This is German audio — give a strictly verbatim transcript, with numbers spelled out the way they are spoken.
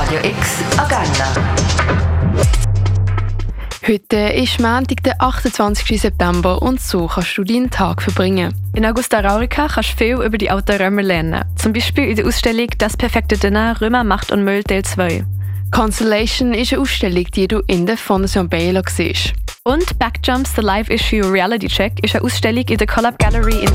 Radio X Agenda. Heute ist Montag, der achtundzwanzigsten September und so kannst du deinen Tag verbringen. In Augusta Raurica kannst du viel über die alten Römer lernen. Zum Beispiel in der Ausstellung «Das perfekte Dinner – Römer, Macht und Müll» Teil zwei. Constellation ist eine Ausstellung, die du in der Fondation Baylor siehst. Und «Backjumps – The Live Issue Reality Check» ist eine Ausstellung in der Collab Gallery in